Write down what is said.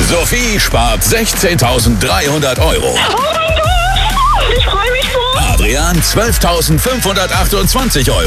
Sophie spart 16.300 Euro. Oh mein Gott, ich freue mich so. Adrian 12.528 Euro.